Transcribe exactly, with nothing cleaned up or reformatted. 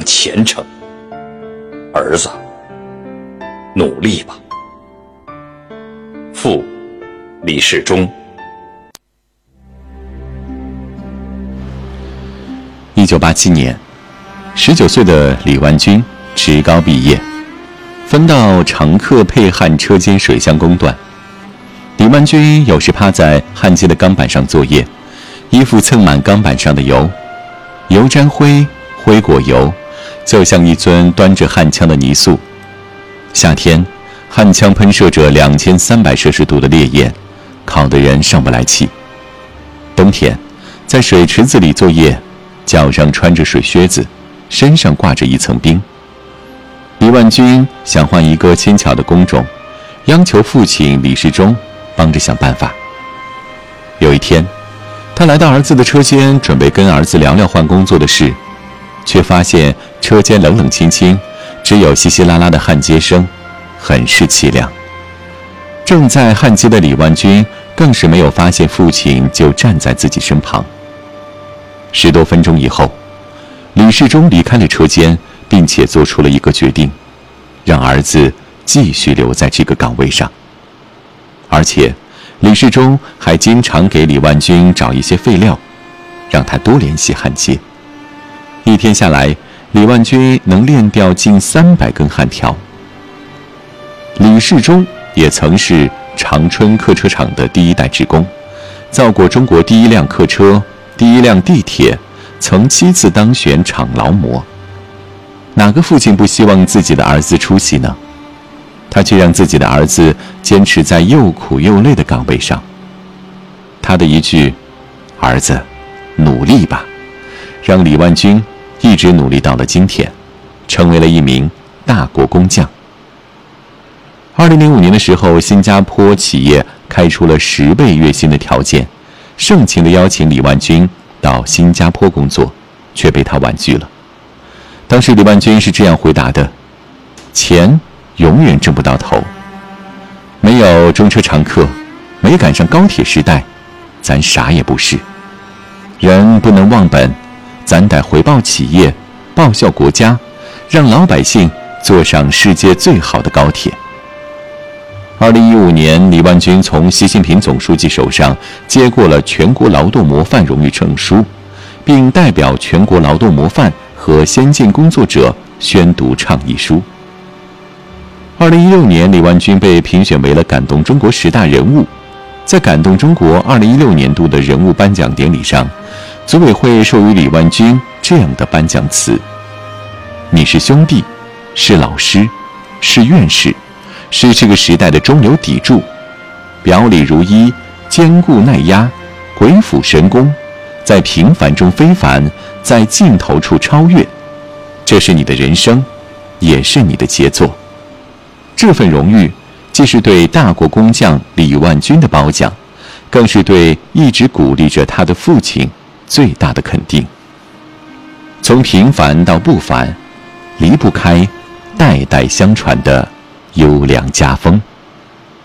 前程。儿子，努力吧。父李世忠。 一九八七年，十九岁的李万军职高毕业，分到常客配焊车间水箱工段。李万军有时趴在焊接的钢板上作业，衣服蹭满钢板上的油，油沾灰，灰裹油，就像一尊端着焊枪的泥塑。夏天，焊枪喷射着两千三百摄氏度的烈焰，烤得人上不来气。冬天，在水池子里作业，脚上穿着水靴子，身上挂着一层冰。李万军想换一个轻巧的工种，央求父亲李世忠帮着想办法。有一天，他来到儿子的车间，准备跟儿子聊聊换工作的事，却发现车间冷冷清清，只有稀稀拉拉的焊接声，很是凄凉。正在焊接的李万军更是没有发现父亲就站在自己身旁。十多分钟以后，李世忠离开了车间，并且做出了一个决定，让儿子继续留在这个岗位上。而且李世忠还经常给李万军找一些废料，让他多练习焊接。一天下来，李万军能练掉近三百根焊条。李世忠也曾是长春客车厂的第一代职工，造过中国第一辆客车、第一辆地铁，曾七次当选厂劳模。哪个父亲不希望自己的儿子出息呢？他却让自己的儿子坚持在又苦又累的岗位上。他的一句“儿子，努力吧”，让李万军一直努力到了今天，成为了一名大国工匠。二零零五年的时候，新加坡企业开出了十倍月薪的条件，盛情地邀请李万军到新加坡工作，却被他婉拒了。当时李万军是这样回答的：钱永远挣不到头，没有中车常客，没赶上高铁时代，咱啥也不是。人不能忘本，咱得回报企业，报效国家，让老百姓坐上世界最好的高铁。二零一五年，李万军从习近平总书记手上接过了全国劳动模范荣誉证书，并代表全国劳动模范和先进工作者宣读倡议书。二零一六年，李万军被评选为了感动中国十大人物。在感动中国二零一六年度的人物颁奖典礼上，组委会授予李万军这样的颁奖词：你是兄弟，是老师，是院士，是这个时代的中流砥柱，表里如一，坚固耐压，鬼斧神工，在平凡中非凡，在尽头处超越。这是你的人生，也是你的杰作。这份荣誉既是对大国工匠李万军的褒奖，更是对一直鼓励着他的父亲最大的肯定。从平凡到不凡，离不开代代相传的优良家风。